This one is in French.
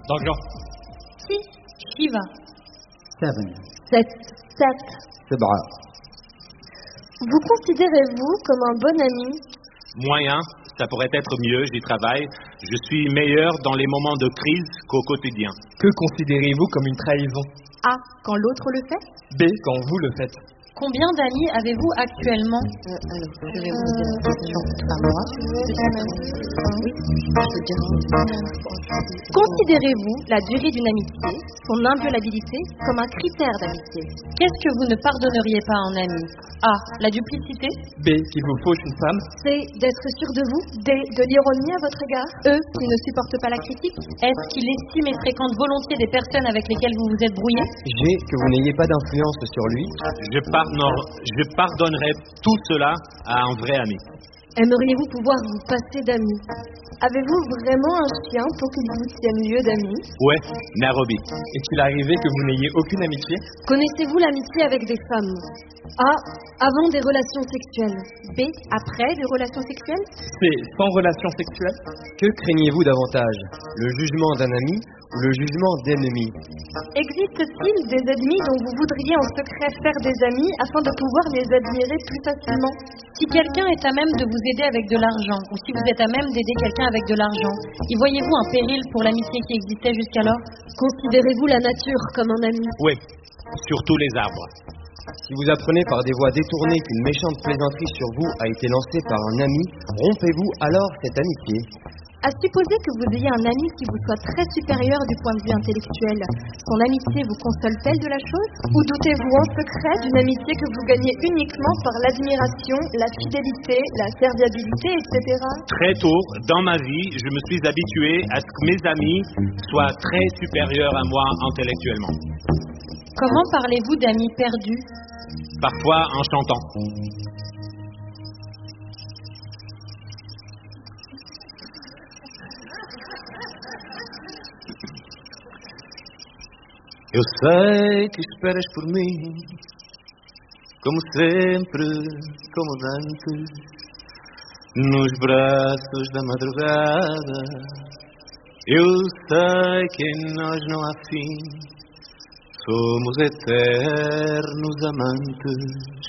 D'argent. 6. Shiva. 7. 7. سبعة. Vous considérez-vous comme un bon ami? Moyen, ça pourrait être mieux, j'y travaille. Je suis meilleur dans les moments de crise qu'au quotidien. Que considérez-vous comme une trahison? A. Quand l'autre le fait. B. Quand vous le faites. Combien d'amis avez-vous actuellement? Alors, je vais vous poser la question à moi. Oui, je veux dire. Considérez-vous la durée d'une amitié, son inviolabilité, comme un critère d'amitié? Qu'est-ce que vous ne pardonneriez pas à un ami? A. La duplicité. B. Qu'il vous fauche une femme. C. D'être sûr de vous. D. De l'ironie à votre égard. E. Qu'il ne supporte pas la critique. F. Qu'il estime et fréquente volontiers des personnes avec lesquelles vous vous êtes brouillé. G. Que vous n'ayez pas d'influence sur lui. Je pardonnerai tout cela à un vrai ami. Aimeriez-vous pouvoir vous passer d'amis? Avez-vous vraiment un chien pour qu'il vous tienne mieux d'amis? Ouais, Nairobi. Est-il arrivé que vous n'ayez aucune amitié? Connaissez-vous l'amitié avec des femmes? A. Avant des relations sexuelles. B. Après des relations sexuelles. C. Sans relation sexuelle. Que craignez-vous davantage? Le jugement d'un ami ou le jugement d'ennemis? Existe-t-il des ennemis dont vous voudriez en secret faire des amis afin de pouvoir les admirer plus facilement? Si quelqu'un est à même de vous aider avec de l'argent, ou si vous êtes à même d'aider quelqu'un avec de l'argent, y voyez-vous un péril pour l'amitié qui existait jusqu'alors? Considérez-vous la nature comme un ami? Oui, surtout les arbres. Si vous apprenez par des voies détournées qu'une méchante plaisanterie sur vous a été lancée par un ami, rompez-vous alors cette amitié. À supposer que vous ayez un ami qui vous soit très supérieur du point de vue intellectuel, son amitié vous console-t-elle de la chose? Ou doutez-vous en secret d'une amitié que vous gagnez uniquement par l'admiration, la fidélité, la serviabilité, etc.? Très tôt, dans ma vie, je me suis habitué à ce que mes amis soient très supérieurs à moi intellectuellement. Comment parlez-vous d'amis perdus? Parfois en chantant. Eu sei que esperas por mim, como sempre, como antes, nos braços da madrugada. Eu sei que em nós não há fim, somos eternos amantes.